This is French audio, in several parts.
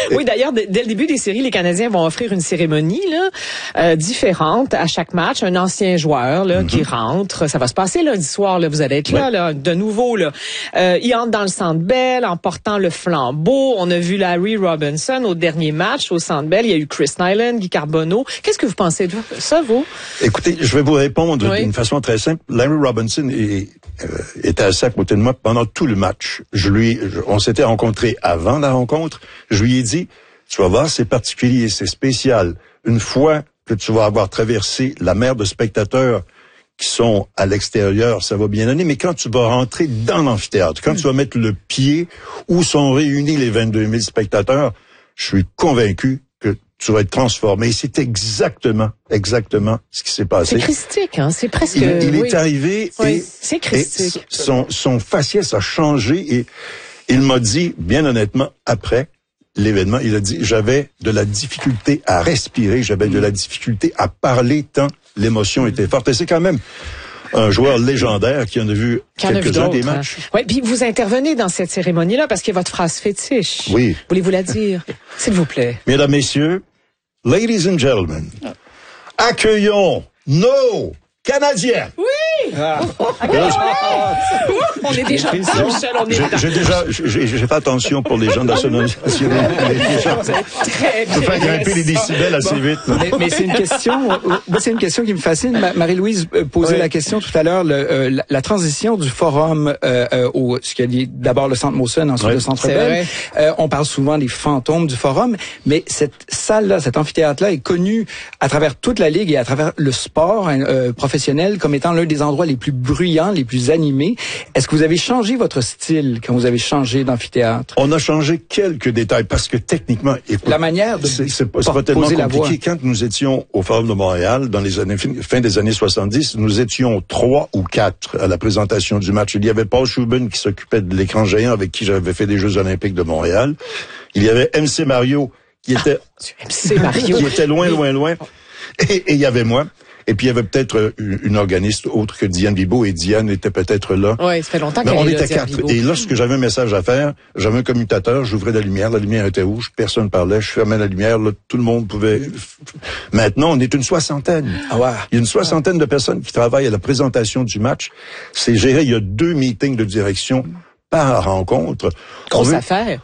Oui, d'ailleurs, dès le début des séries, les Canadiens vont offrir une cérémonie là, différente à chaque match. Un ancien joueur là, qui rentre. Ça va se passer lundi soir. Là, vous allez être là, de nouveau. Là. Il entre dans le Centre Bell en portant le flambeau. On a vu Larry Robinson au dernier match au Centre Bell. Il y a eu Chris Nyland, Guy Carbonneau. Qu'est-ce que vous pensez de ça, vous? Écoutez, je vais vous répondre d'une façon très simple. Larry Robinson était assis à côté de moi pendant tout le match. On s'était rencontrés avant la rencontre. Je lui ai dit, tu vas voir, c'est particulier, c'est spécial. Une fois que tu vas avoir traversé la mer de spectateurs qui sont à l'extérieur, ça va bien aller, mais quand tu vas rentrer dans l'amphithéâtre, quand tu vas mettre le pied où sont réunis les 22 000 spectateurs, je suis convaincu que tu vas être transformé. C'est exactement ce qui s'est passé. C'est christique, hein? C'est presque... Il est arrivé et c'est christique. Son faciès a changé et il m'a dit, bien honnêtement, après l'événement, il a dit, j'avais de la difficulté à respirer, j'avais de la difficulté à parler tant l'émotion était forte. Et c'est quand même un joueur légendaire qui en a vu quelques-uns des matchs. Oui, puis vous intervenez dans cette cérémonie-là parce qu'il y a votre phrase fétiche. Oui. Voulez-vous la dire? S'il vous plaît. Mesdames, messieurs, ladies and gentlemen, accueillons nos Canadiens. Oui! On est déjà Michel, on est J'ai fait attention pour les gens de la sonorisation. Très bien. Je faire grimper les décibels assez vite. Mais c'est une question qui me fascine. Marie-Louise posait la question tout à l'heure, la transition du forum ce qui a dit d'abord le Centre Molson, ensuite le Centre Bell. On parle souvent des fantômes du forum, mais cette salle-là, cet amphithéâtre-là est connu à travers toute la Ligue et à travers le sport professionnel comme étant l'un des endroits les plus bruyants, les plus animés. Est-ce que vous avez changé votre style quand vous avez changé d'amphithéâtre? On a changé quelques détails parce que techniquement, écoute, la manière de c'est pas tellement compliqué. Quand nous étions au Forum de Montréal dans les années fin des années 70, nous étions 3 ou 4 à la présentation du match. Il y avait Paul Schubin qui s'occupait de l'écran géant avec qui j'avais fait des Jeux Olympiques de Montréal. Il y avait MC Mario qui était qui était loin. Et il y avait moi. Et puis, il y avait peut-être une organiste autre que Diane Bibeau, et Diane était peut-être là. Oui, ça fait longtemps qu'elle est là. On était 4. Et lorsque j'avais un message à faire, j'avais un commutateur, j'ouvrais la lumière était rouge, personne parlait, je fermais la lumière, là, tout le monde pouvait... Maintenant, on est une soixantaine. Ah ouais. Il y a une soixantaine de personnes qui travaillent à la présentation du match. C'est géré, il y a 2 meetings de direction par rencontre. Grosse affaire.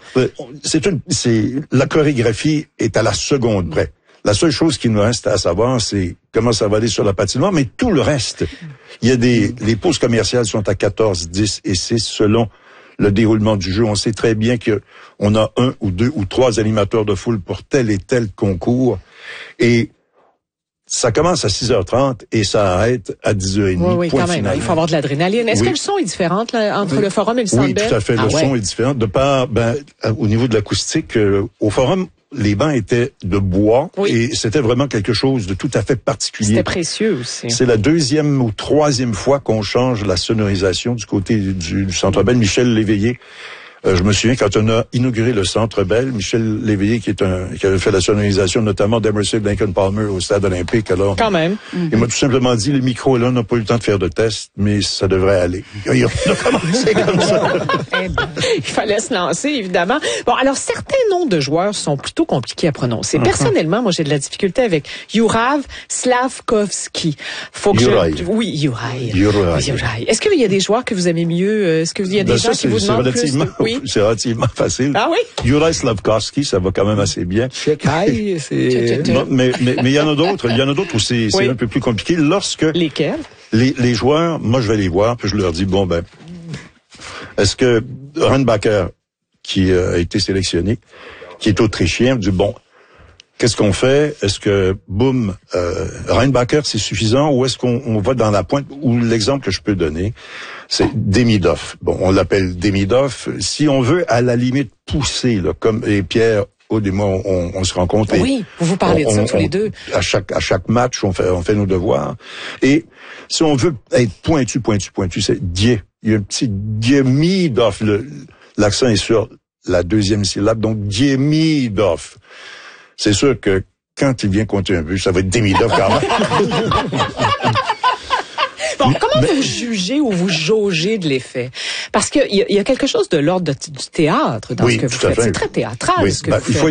La chorégraphie est à la seconde près. La seule chose qui nous reste à savoir, c'est comment ça va aller sur la patinoire, mais tout le reste. Il y a les pauses commerciales sont à 14, 10 et 6 selon le déroulement du jeu. On sait très bien qu'on a 1 ou 2 ou 3 animateurs de foule pour tel et tel concours. Et ça commence à 6h30 et ça arrête à 10h30. Oui, quand même. Il faut avoir de l'adrénaline. Est-ce que le son est différent là, entre le forum et le Centre Bell? Oui, tout à fait. Le son est différent. De part, au niveau de l'acoustique, au forum, les bancs étaient de bois et c'était vraiment quelque chose de tout à fait particulier. C'était précieux aussi. C'est la 2e ou 3e fois qu'on change la sonorisation du côté du Centre Bell. Michel Léveillé, je me souviens quand on a inauguré le Centre Bell, Michel Léveillé qui avait fait la sonorisation notamment d'Emerson Lincoln Palmer au Stade Olympique. Alors, quand même. Il m'a tout simplement dit, les micros là, on n'a pas eu le temps de faire de tests, mais ça devrait aller. Il a commencé comme ça. Il fallait se lancer, évidemment. Bon, alors, certains noms de joueurs sont plutôt compliqués à prononcer. Personnellement, moi, j'ai de la difficulté avec Jurav Slavkovski. Juraj. Oui, Juraj. Est-ce qu'il y a des joueurs que vous aimez mieux? Est-ce qu'il y a des gens qui vous demandent plus? Oui. C'est relativement facile. Ah oui? Juraj Slavkovski, ça va quand même assez bien. Chekai, c'est... Mais il y en a d'autres. Il y en a d'autres où c'est un peu plus compliqué. Lesquels? Les joueurs, moi, je vais les voir, puis je leur dis, est-ce que Reinbacher, qui a été sélectionné, qui est autrichien, me dit, qu'est-ce qu'on fait? Est-ce que, Reinbacher, c'est suffisant ou est-ce qu'on va dans la pointe? Ou l'exemple que je peux donner, c'est Demidov. On l'appelle Demidov. Si on veut, à la limite, pousser, là, comme Pierre, Aude et moi, on se rencontre. Oui, vous parlez de ça tous les deux. À chaque match, on fait nos devoirs. Et si on veut être pointu, c'est Die. Il y a un petit Demidov. L'accent est sur la 2e syllabe, donc Demidov. C'est sûr que quand il vient compter un but, ça va être Demidov quand même. Comment vous jugez ou vous jaugez de l'effet? Parce qu'il y a quelque chose de l'ordre du théâtre dans ce que vous faites. C'est très théâtral ce que vous faites.